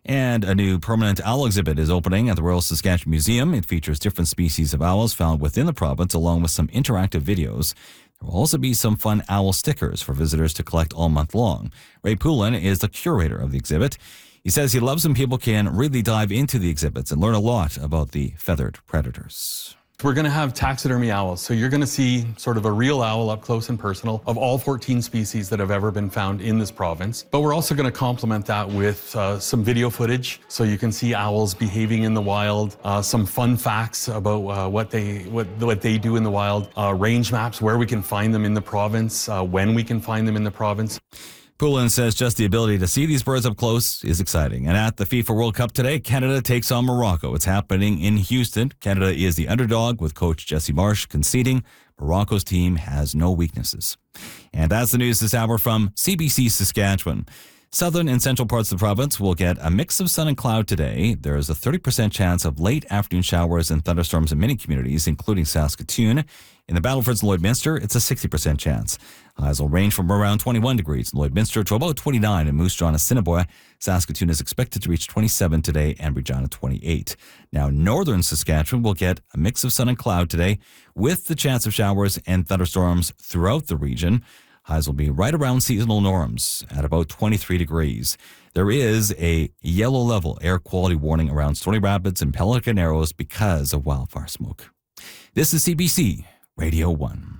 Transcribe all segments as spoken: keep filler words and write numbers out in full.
And a new permanent owl exhibit is opening at the Royal Saskatchewan Museum. It features different species of owls found within the province, along with some interactive videos. There will also be some fun owl stickers for visitors to collect all month long. Ray Poulin is the curator of the exhibit. He says he loves when people can really dive into the exhibits and learn a lot about the feathered predators. We're going to have taxidermy owls, so you're going to see sort of a real owl up close and personal of all fourteen species that have ever been found in this province. But we're also going to complement that with uh, some video footage, so you can see owls behaving in the wild, uh, some fun facts about uh, what they what, what they do in the wild, uh, range maps, where we can find them in the province, uh, when we can find them in the province. Poulin says just the ability to see these birds up close is exciting. And at the FIFA World Cup today, Canada takes on Morocco. It's happening in Houston. Canada is the underdog with coach Jesse Marsh conceding. Morocco's team has no weaknesses. And that's the news this hour from C B C Saskatchewan. Southern and central parts of the province will get a mix of sun and cloud today. There is a thirty percent chance of late afternoon showers and thunderstorms in many communities, including Saskatoon. In the Battlefords and Lloydminster, it's a sixty percent chance. Highs will range from around twenty-one degrees in Lloydminster to about twenty-nine in Moose Jaw and Assiniboia. Saskatoon is expected to reach twenty-seven today and Regina twenty-eight. Now, northern Saskatchewan will get a mix of sun and cloud today with the chance of showers and thunderstorms throughout the region. Highs will be right around seasonal norms at about twenty-three degrees. There is a yellow level air quality warning around Stony Rapids and Pelican Narrows because of wildfire smoke. This is C B C Radio one.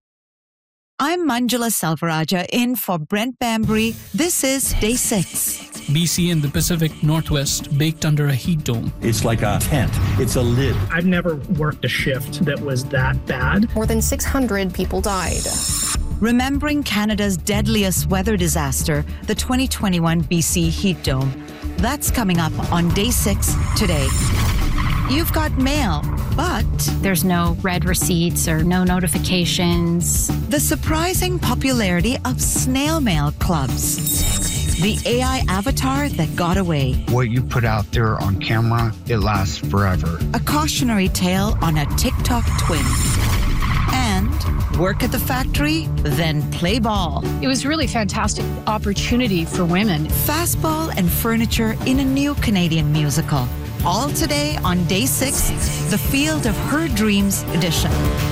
I'm Manjula Salvaraja in for Brent Bambry. This is Day six. B C in the Pacific Northwest baked under a heat dome. It's like a tent. It's a lid. I've never worked a shift that was that bad. More than six hundred people died. Remembering Canada's deadliest weather disaster, the twenty twenty-one B C heat dome. That's coming up on Day six today. You've got mail, but there's no read receipts or no notifications. The surprising popularity of snail mail clubs. The A I avatar that got away. What you put out there on camera, it lasts forever. A cautionary tale on a TikTok twin. And work at the factory, then play ball. It was really fantastic opportunity for women. Fastball and furniture in a new Canadian musical. All today on Day six, the Field of Her Dreams edition.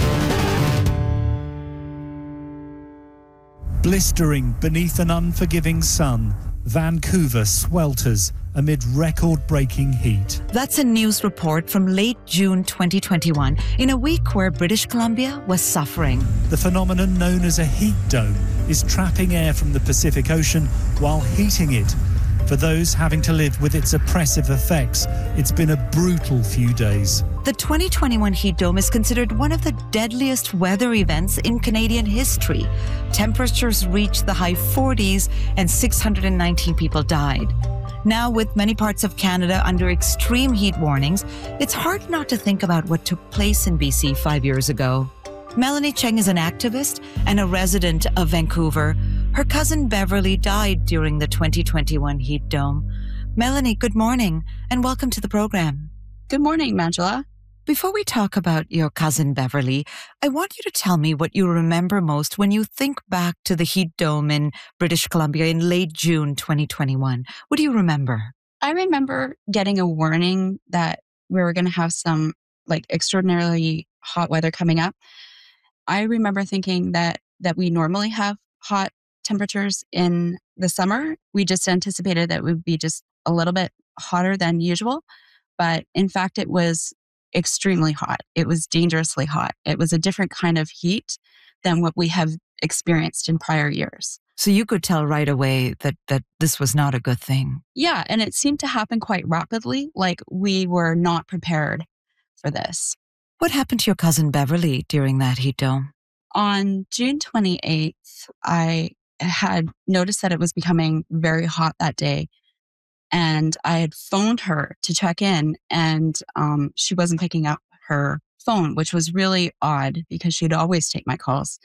Blistering beneath an unforgiving sun, Vancouver swelters amid record-breaking heat. That's a news report from late June twenty twenty-one, in a week where British Columbia was suffering. The phenomenon known as a heat dome is trapping air from the Pacific Ocean while heating it. For those having to live with its oppressive effects, it's been a brutal few days. The twenty twenty-one heat dome is considered one of the deadliest weather events in Canadian history. Temperatures reached the high forties and six hundred nineteen people died. Now, with many parts of Canada under extreme heat warnings, it's hard not to think about what took place in B C five years ago. Melanie Cheng is an activist and a resident of Vancouver. Her cousin Beverly died during the twenty twenty-one heat dome. Melanie, good morning and welcome to the program. Good morning, Manjula. Before we talk about your cousin Beverly, I want you to tell me what you remember most when you think back to the heat dome in British Columbia in late June twenty twenty-one. What do you remember? I remember getting a warning that we were going to have some like extraordinarily hot weather coming up. I remember thinking that that we normally have hot temperatures in the summer. We just anticipated that it would be just a little bit hotter than usual. But in fact, it was extremely hot. It was dangerously hot. It was a different kind of heat than what we have experienced in prior years. So you could tell right away that, that this was not a good thing. Yeah, and it seemed to happen quite rapidly, like we were not prepared for this. What happened to your cousin Beverly during that heat dome? On June twenty-eighth, I had noticed that it was becoming very hot that day. And I had phoned her to check in, and um, she wasn't picking up her phone, which was really odd because she'd always take my calls.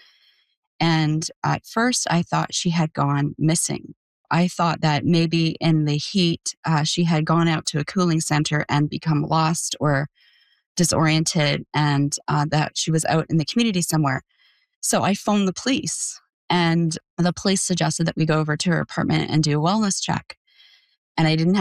And at first, I thought she had gone missing. I thought that maybe in the heat, uh, she had gone out to a cooling center and become lost or disoriented, and uh, that she was out in the community somewhere. So I phoned the police, and the police suggested that we go over to her apartment and do a wellness check. And I didn't have